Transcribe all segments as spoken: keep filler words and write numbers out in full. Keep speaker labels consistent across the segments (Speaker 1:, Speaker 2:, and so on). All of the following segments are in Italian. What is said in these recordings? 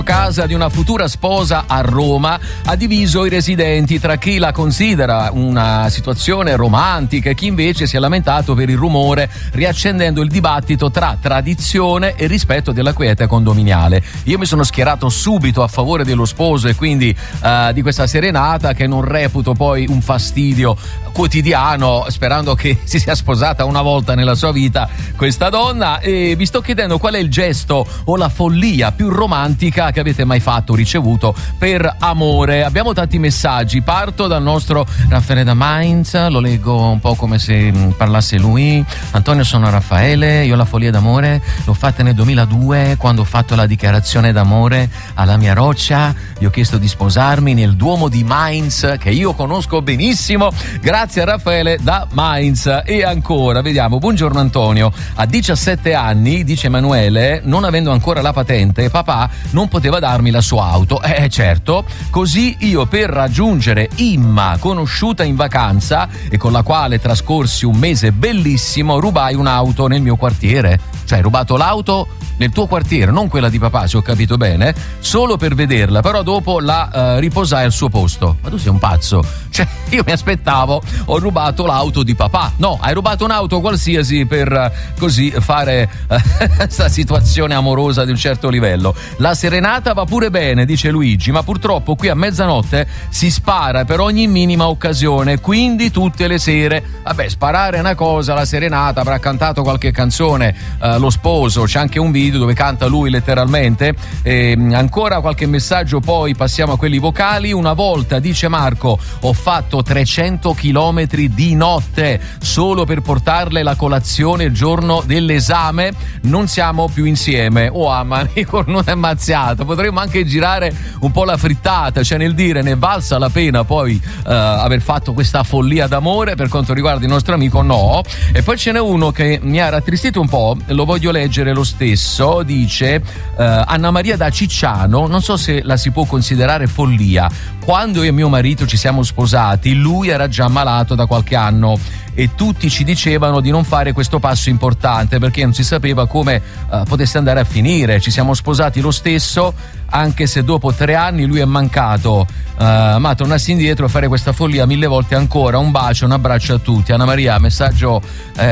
Speaker 1: Casa di una futura sposa a Roma ha diviso i residenti tra chi la considera una situazione romantica e chi invece si è lamentato per il rumore, riaccendendo il dibattito tra tradizione e rispetto della quiete condominiale. Io mi sono schierato subito a favore dello sposo e quindi uh, di questa serenata, che non reputo poi un fastidio quotidiano, sperando che si sia sposata una volta nella sua vita questa donna. E vi sto chiedendo qual è il gesto o la follia più romantica che avete mai fatto o ricevuto per amore. Abbiamo tanti messaggi, parto dal nostro Raffaele da Mainz, lo leggo un po' come se parlasse lui. Antonio, sono Raffaele, io la follia d'amore l'ho fatta nel duemiladue quando ho fatto la dichiarazione d'amore alla mia roccia, gli ho chiesto di sposarmi nel Duomo di Mainz, che io conosco benissimo, grazie a Raffaele da Mainz. E ancora, vediamo, buongiorno Antonio, a diciassette anni, dice Emanuele, non avendo ancora la patente, papà non poteva darmi la sua auto. Eh certo, così io, per raggiungere Imma, conosciuta in vacanza e con la quale trascorsi un mese bellissimo, rubai un'auto nel mio quartiere. Cioè, hai rubato l'auto nel tuo quartiere, non quella di papà, se ho capito bene, solo per vederla, però dopo la uh, riposai al suo posto. Ma tu sei un pazzo? Cioè, io mi aspettavo, ho rubato l'auto di papà. No, hai rubato un'auto qualsiasi per uh, così fare questa uh, situazione amorosa di un certo livello. La serenata va pure bene, dice Luigi, ma purtroppo qui a mezzanotte si spara per ogni minima occasione, quindi tutte le sere. Vabbè, sparare è una cosa, la serenata, avrà cantato qualche canzone, uh, lo sposo, c'è anche un video dove canta lui letteralmente. E ancora qualche messaggio, poi passiamo a quelli vocali. Una volta, dice Marco, ho fatto trecento chilometri di notte solo per portarle la colazione il giorno dell'esame, non siamo più insieme. Oh, Amanico, non è mazziato, potremmo anche girare un po' la frittata, cioè nel dire ne è valsa la pena poi uh, aver fatto questa follia d'amore. Per quanto riguarda il nostro amico, no. E poi ce n'è uno che mi ha rattristito un po', lo voglio leggere lo stesso. Dice uh, Anna Maria da Cicciano, non so se la si può considerare follia. Quando io e mio marito ci siamo sposati, lui era già ammalato da qualche anno e tutti ci dicevano di non fare questo passo importante perché non si sapeva come uh, potesse andare a finire. Ci siamo sposati lo stesso, anche se dopo tre anni lui è mancato, uh, ma tornassi indietro a fare questa follia mille volte ancora. Un bacio, un abbraccio a tutti. Anna Maria, messaggio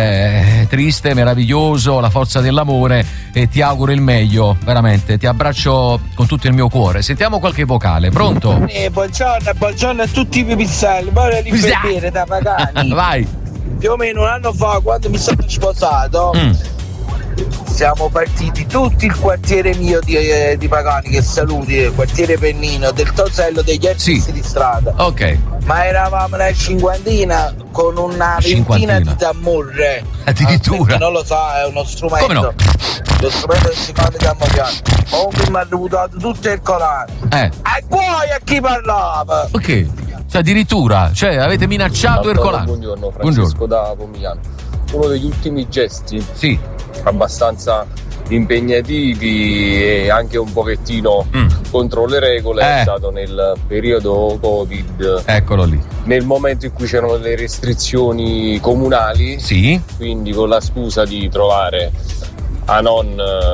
Speaker 1: eh, triste, meraviglioso, la forza dell'amore, e ti auguro il meglio, veramente, ti abbraccio con tutto il mio cuore. Sentiamo qualche vocale, pronto?
Speaker 2: Eh, buongiorno, buongiorno a tutti i pipistrelli, voglio ripetere da Pagani.
Speaker 1: Vai.
Speaker 2: Più o meno un anno fa, quando mi sono sposato, mm. siamo partiti tutto il quartiere mio di, eh, di Pagani, che saluti, il quartiere Pennino, del Tosello, degli artisti sì. di strada.
Speaker 1: Ok.
Speaker 2: Ma eravamo una cinquantina con una
Speaker 1: cinquantina.
Speaker 2: ventina di tammurre.
Speaker 1: Addirittura?
Speaker 2: Ah, non lo sa, è uno strumento.
Speaker 1: Come no?
Speaker 2: Lo strumento che si fa di tammurre. Comunque mi ha buttato tutto il colare.
Speaker 1: Eh.
Speaker 2: E poi a chi parlava?
Speaker 1: Ok. Cioè, addirittura, cioè avete minacciato Ercolano.
Speaker 3: Buongiorno, Francesco buongiorno. Da Pomigliano. Uno degli ultimi gesti sì. abbastanza impegnativi e anche un pochettino mm. contro le regole eh. è stato nel periodo Covid.
Speaker 1: Eccolo lì.
Speaker 3: Nel momento in cui c'erano le restrizioni comunali,
Speaker 1: sì.
Speaker 3: quindi con la scusa di trovare Anon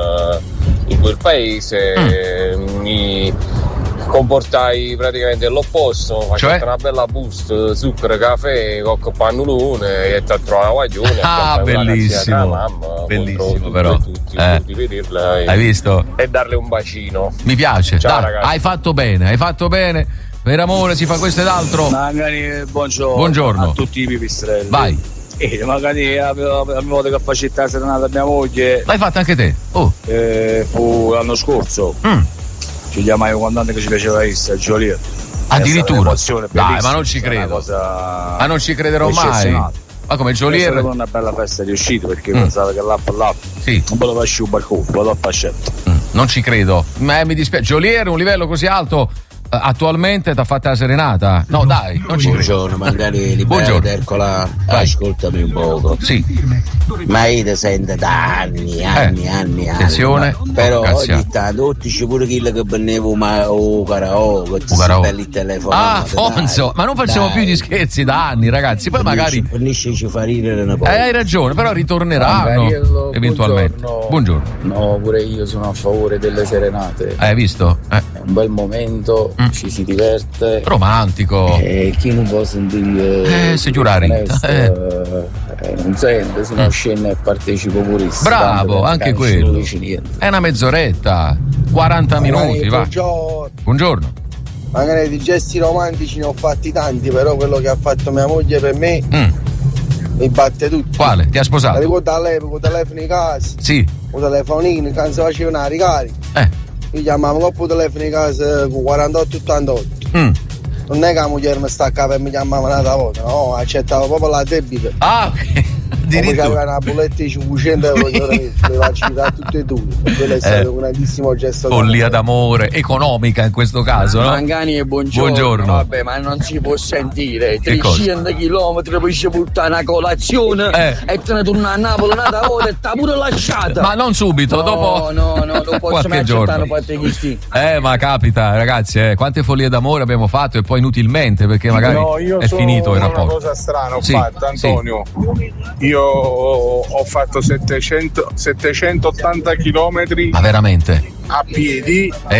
Speaker 3: in quel paese mm. mi comportai praticamente l'opposto, facevo cioè? una bella boost, zucchero, caffè, cocco, pannolone e ti ho trovato la guaglione.
Speaker 1: Ah, bellissimo, mamma, bellissimo però
Speaker 3: tutti,
Speaker 1: eh.
Speaker 3: tutti vederla e,
Speaker 1: hai visto?
Speaker 3: E darle un bacino.
Speaker 1: Mi piace.
Speaker 3: Ciao,
Speaker 1: dai,
Speaker 3: ragazzi.
Speaker 1: Hai fatto bene, hai fatto bene. Per amore si fa questo ed altro.
Speaker 2: Magari buongiorno,
Speaker 1: buongiorno
Speaker 2: a tutti i pipistrelli.
Speaker 1: Vai.
Speaker 2: E magari la prima volta che faccio la serenata a mia moglie.
Speaker 1: L'hai fatta anche te? Oh.
Speaker 2: Eh, fu l'anno scorso.
Speaker 1: Mm.
Speaker 2: Ci chiamai un cantante che ci piaceva essere, Joliet.
Speaker 1: Addirittura? Dai, ma non ci credo.
Speaker 2: Cosa...
Speaker 1: Ma non ci crederò mai. Ma come Joliet?
Speaker 2: È stata una bella festa di uscita perché mm. pensavo che l'app l'app
Speaker 1: sì.
Speaker 2: non poteva uscire un balcone, poteva pascetto.
Speaker 1: Mm. Non ci credo. Ma mi dispiace. Joliet, un livello così alto. Uh, attualmente ti ha fatta la serenata? No, dai, non ci
Speaker 4: buongiorno, magari liberate, Ercola, ascoltami un poco.
Speaker 1: Sì.
Speaker 4: Ma io ti sento da anni, anni, eh. anni, anni.
Speaker 1: Attenzione.
Speaker 4: Ma, però
Speaker 1: Grazie.
Speaker 4: ogni tanto c'è pure chi che vendevo ma o karaoke, il telefono.
Speaker 1: Ah, Fonzo, ma non facciamo dai. più gli scherzi da anni, ragazzi. Poi magari
Speaker 4: finisce ci fa ridere una cosa.
Speaker 1: Eh, hai ragione, però ritorneranno eventualmente.
Speaker 5: Buongiorno.
Speaker 1: Buongiorno.
Speaker 5: No, pure io sono a favore delle serenate.
Speaker 1: Hai visto? Eh.
Speaker 5: È un bel momento, mm. ci si diverte.
Speaker 1: Romantico.
Speaker 5: E chi non può sentire
Speaker 1: Eh, sicurare.
Speaker 5: Eh. Eh, non sente, se no scende e partecipo pure.
Speaker 1: Bravo, anche quello. È una mezz'oretta, quaranta minuti, va.
Speaker 2: Buongiorno.
Speaker 1: Buongiorno.
Speaker 2: Magari di gesti romantici ne ho fatti tanti, però quello che ha fatto mia moglie per me mm. mi batte tutto.
Speaker 1: Quale? Ti ha sposato?
Speaker 2: La ricordo all'epoca, telefono in casa.
Speaker 1: Sì.
Speaker 2: Un telefonino, quando si faceva una ricarica.
Speaker 1: Eh.
Speaker 2: Io chiamavo coppo telefono in casa con quarantotto ottantotto. Mm. Non è che la moglie mi staccava e mi chiamava un'altra volta, no, accettavo proprio la debita.
Speaker 1: Ah, ok.
Speaker 2: Come c'aveva una bolletta di cinquecento euro le faccio da tutte e due. Quello è stato eh, un grandissimo gesto
Speaker 1: follia d'amore economica in questo caso, no?
Speaker 5: Mangani e buongiorno.
Speaker 1: Buongiorno.
Speaker 5: Vabbè, ma non si può sentire trecento chilometri poi ci portare una colazione eh. e te ne torna a Napoli un'altra volta e t'ha pure lasciata.
Speaker 1: Ma non subito,
Speaker 5: no,
Speaker 1: dopo
Speaker 5: no, no, non posso mai accettare parte
Speaker 1: Eh, ma capita, ragazzi, eh, quante follie d'amore abbiamo fatto e poi inutilmente perché magari
Speaker 3: no, io
Speaker 1: è finito il rapporto.
Speaker 3: Una cosa strana ho
Speaker 1: sì,
Speaker 3: fatto, Antonio. Sì. Io ho fatto settecento, settecentottanta chilometri.
Speaker 1: Ma veramente?
Speaker 3: A piedi.
Speaker 1: E,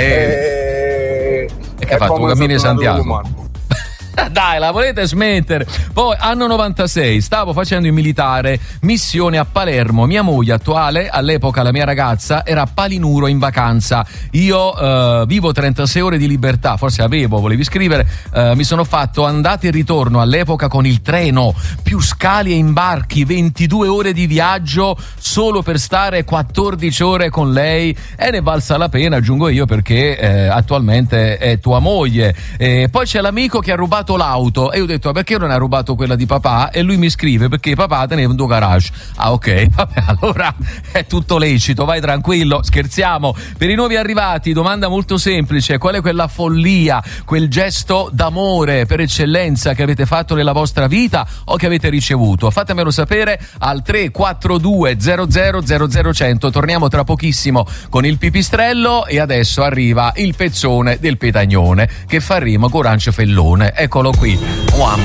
Speaker 3: e,
Speaker 1: e che ha fatto? Un cammino di Santiago? Dai, la volete smettere? Poi anno novantasei, stavo facendo il militare, missione a Palermo. Mia moglie attuale, all'epoca la mia ragazza, era a Palinuro in vacanza. Io eh, vivo trentasei ore di libertà, forse avevo, volevi scrivere. Eh, mi sono fatto andata e ritorno all'epoca con il treno, più scali e imbarchi, ventidue ore di viaggio solo per stare quattordici ore con lei. E ne valsa la pena, aggiungo io, perché eh, attualmente è tua moglie. E poi c'è l'amico che ha rubato l'auto e io ho detto: perché non ha rubato quella di papà? E lui mi scrive: perché papà teneva un tuo garage. Ah, ok, vabbè, allora è tutto lecito, vai tranquillo, scherziamo. Per i nuovi arrivati, domanda molto semplice: qual è quella follia, quel gesto d'amore per eccellenza che avete fatto nella vostra vita o che avete ricevuto? Fatemelo sapere al tre quattro due zero zero zero zero cento. Torniamo tra pochissimo con il pipistrello e adesso arriva il pezzone del Petagnone che fa rima con Rancio Fellone. Eccolo qui. Wow.